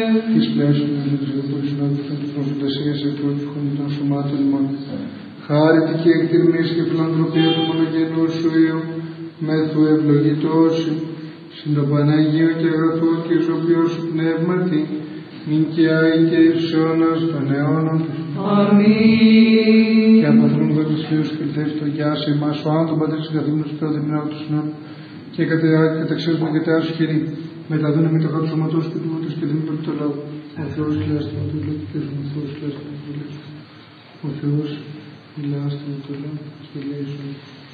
Της πλέσης του Χριστού συνάδελφων της προσφαντασίας του εύχων των σωμάτων μας. Χάρητη και εκτιμής και φιλανθρωπία του μονογενού σου Υιού, μέθου ευλογητός, συν το Παναγίο και αγαθό και ισοποιό σου πνεύματι, μην και άη και εις αιώνας των αιώνων. Αμήν. Και αποθρούν τους Θεούς κρυθές το γεια σε εμάς, ο άνθρωπο πατρής και καθήμενος του Θεού δημιουργού του συνόρου, και καταξιώσουμε και τεάσου χειρή, μεταδούνε με το χάτου σωματός και του μότος και δημιουργού το λαό. Ο Θεός χιλιάστηκε με το λόγο και ο Θεός χιλιάστηκε με το λόγο. Ο Θεός χιλιάστηκε με το λόγο και λέει